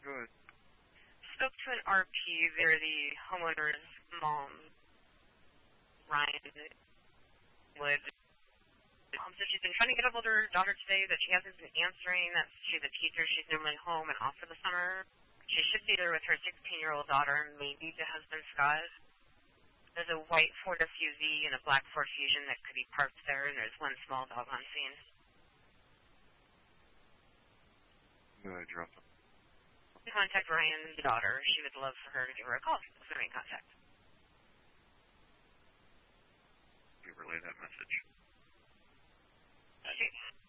Go ahead. Spoke to an RP. They're the homeowner's mom. Ryan would. So she's been trying to get a hold of her daughter today, that she hasn't been answering. That she's a teacher. She's normally home and off for the summer. She should be there with her 16-year-old daughter and maybe the husband, Scott. There's a white Ford SUV and a black Ford Fusion that could be parked there, and there's one small dog on scene. Go ahead, drop them. Contact Ryan's daughter. She would love for her to give her a call. She's going to be in contact. You relay that message. Okay.